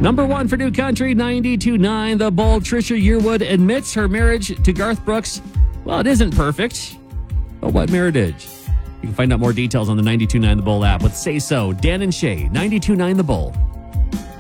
Number one for New Country, 92.9 The Bull. Trisha Yearwood admits her marriage to Garth Brooks, well, it isn't perfect, but what marriage? You can find out more details on the 92.9 The Bull app with Say So, Dan and Shay, 92.9 The Bull.